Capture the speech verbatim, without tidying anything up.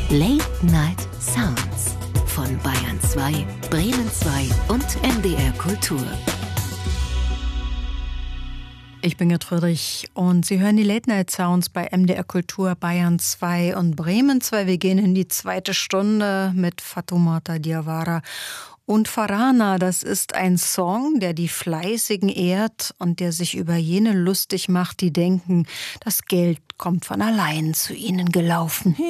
Late Night Sounds von Bayern zwei, Bremen zwei und M D R Kultur. Ich bin Gerd Friedrich und Sie hören die Late Night Sounds bei M D R Kultur Bayern zwei und Bremen zwei. Wir gehen in die zweite Stunde mit Fatoumata Diawara und Farana. Das ist ein Song, der die Fleißigen ehrt und der sich über jene lustig macht, die denken, das Geld kommt von allein zu ihnen gelaufen.